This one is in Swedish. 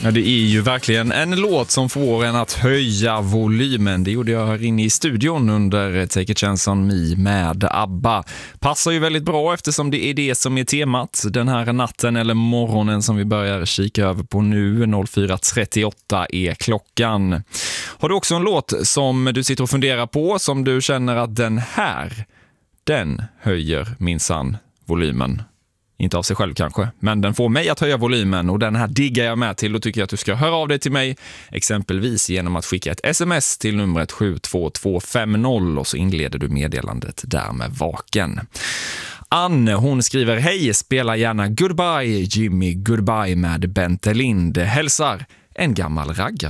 Ja, det är ju verkligen en låt som får en att höja volymen. Det gjorde jag här inne i studion under Take a Chance on Me med ABBA. Passar ju väldigt bra eftersom det är det som är temat den här natten eller morgonen som vi börjar kika över på nu. 04.38 är klockan. Har du också en låt som du sitter och funderar på som du känner att den höjer minsann volymen? Inte av sig själv kanske, men den får mig att höja volymen och den här diggar jag med till och tycker att du ska höra av dig till mig exempelvis genom att skicka ett sms till numret 72250 och så inleder du meddelandet där med vaken. Anne, hon skriver: hej, spela gärna Goodbye Jimmy Goodbye med Bente Lind. Hälsar en gammal